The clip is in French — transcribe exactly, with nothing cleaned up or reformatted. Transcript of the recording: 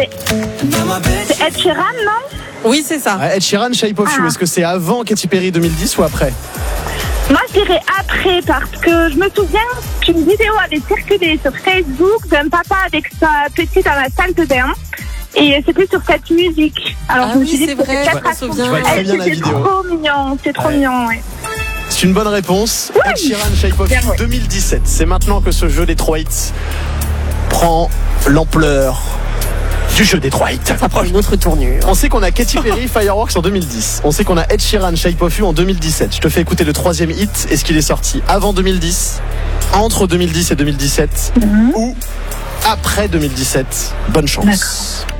C'est, c'est Ed Sheeran, non? Oui, c'est ça. Ed Sheeran, Shape of You. Ah. Est-ce que c'est avant Katy Perry deux mille dix ou après? Moi, je dirais après, parce que je me souviens qu'une vidéo avait circulé sur Facebook d'un papa avec sa petite dans la salle de bain. Et c'était sur cette musique. Alors, Ah je me oui, suis dit c'est que vrai, c'était je peut-être me souviens. Je vois très bien la C'était vidéo. trop mignon, c'est trop Ouais. mignon, ouais. C'est une bonne réponse. Oui. Ed Sheeran, Shape of Bien You joué. deux mille dix-sept. C'est maintenant que ce jeu des trois hits prend l'ampleur du jeu des trois hits. Ça prend une autre tournure. On sait qu'on a Katy Perry, Fireworks en deux mille dix. On sait qu'on a Ed Sheeran, Shape of You en deux mille dix-sept. Je te fais écouter le troisième hit. Est-ce qu'il est sorti avant deux mille dix, entre deux mille dix et deux mille dix-sept, Mhm. ou après deux mille dix-sept? Bonne chance. D'accord.